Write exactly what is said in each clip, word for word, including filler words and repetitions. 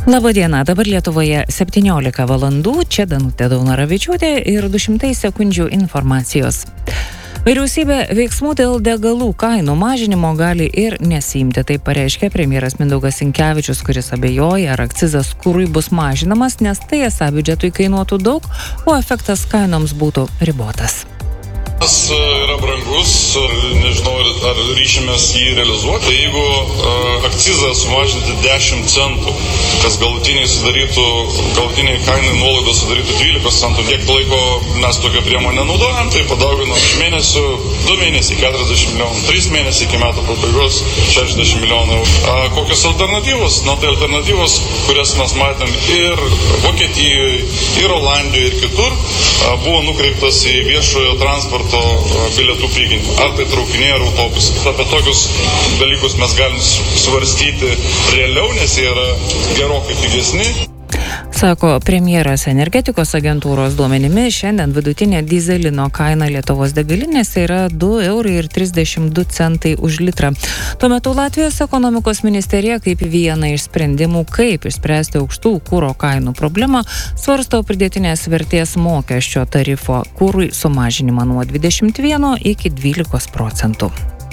Labadiena, dabar Lietuvoje septyniolika valandų, čia Danutė Daunoravičiūtė ir du šimtai sekundžių informacijos. Vyriausybė veiksmų dėl degalų kainų mažinimo gali ir nesiimti, tai pareiškė premjeras Mindaugas Sinkevičius, kuris abejoja, ar akcizas kurui bus mažinamas, nes tai esą biudžetui kainuotų daug, o efektas kainoms būtų ribotas. Tas yra brangus, nežinau, ar ryšimės jį realizuoti. Jeigu uh, akcizą sumažinti dešimt centų, kas galutiniai sudarytų, galutiniai kainai nuolaidos sudarytų dvylika centų, kiek laiko mes tokią priemonę naudojam, tai padauginam iš mėnesių, du mėnesiai keturiasdešimt milijonų, trys mėnesiai iki metų pabaigos šešiasdešimt milijonų. Uh, kokios alternatyvos? Na, tai alternatyvos, kurias mes matėm ir Vokietijoje, ir Olandijoje, ir kitur, uh, buvo nukreiptas į viešojo transporto bilietų piginimą. Ar tai traukiniai, ar autobusai. Apie tokius dalykus mes galim svarstyti realiau, nes jie yra gerokai pigesni. Sako premjeras. Energetikos agentūros duomenimis šiandien vidutinė dyzelino kaina Lietuvos degalinėse yra du eurai ir trisdešimt du centai už litrą. Tuo metu Latvijos ekonomikos ministerija kaip vieną iš sprendimų, kaip išspręsti aukštų kuro kainų problemą, svarsto pridėtinės vertės mokesčio tarifo kurui sumažinimą nuo dvidešimt vieno iki dvylikos procentų.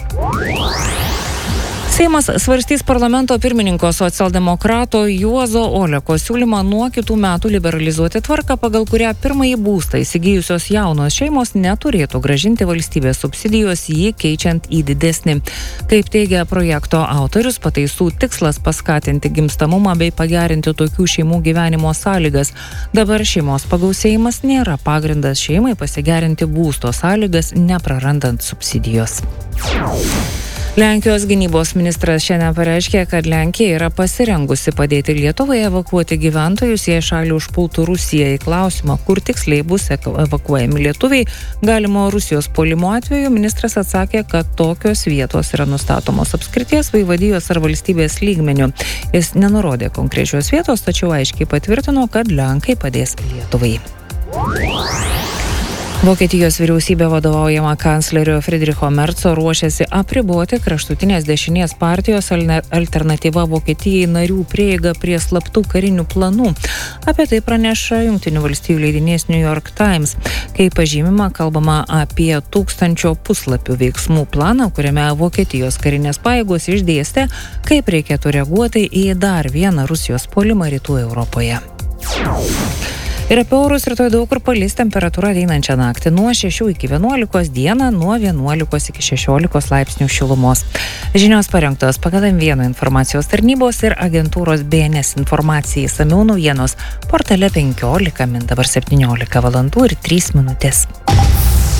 Seimas svarstys parlamento pirmininko socialdemokrato Juozo Oleko siūlymą nuo kitų metų liberalizuoti tvarką, pagal kurią pirmąjį būstą įsigijusios jaunos šeimos neturėtų grąžinti valstybės subsidijos, jį keičiant į didesnį. Kaip teigia projekto autorius, pataisų tikslas paskatinti gimstamumą bei pagerinti tokių šeimų gyvenimo sąlygas. Dabar šeimos pagausėjimas nėra pagrindas šeimai pasigerinti būsto sąlygas, neprarandant subsidijos. Lenkijos gynybos ministras šiandien pareiškė, kad Lenkija yra pasirengusi padėti Lietuvai evakuoti gyventojus, jei šalį užpultų Rusija. Į klausimą, kur tiksliai bus evakuojami lietuviai galimo Rusijos puolimo atveju, ministras atsakė, kad tokios vietos yra nustatomos apskrities, vaivadijos ar valstybės lygmeniu. Jis nenurodė konkrečios vietos, tačiau aiškiai patvirtino, kad Lenkai padės Lietuvai. Vokietijos vyriausybė vadovaujama kanclerio Friedricho Merco ruošiasi apriboti kraštutinės dešinės partijos Alternatyva Vokietijai narių prieigą prie slaptų karinių planų. Apie tai praneša Jungtinių valstijų leidinys New York Times. Kaip pažymima, kalbama apie tūkstančio puslapių veiksmų planą, kuriame Vokietijos karinės pajėgos išdėstė, kaip reikėtų reaguoti į dar vieną Rusijos puolimą rytų Europoje. Ir apie orus rytoj daug kur palis, temperatūra ateinančią naktį nuo šešių iki vienuolikos, dieną nuo vienuolikos iki šešiolikos laipsnių šilumos. Žinios parengtos pagal M vienas informacijos tarnybos ir agentūros B N S informacijai. Išsamiau naujienos portale penkiolika min dabar septyniolika valandų ir trys minutės.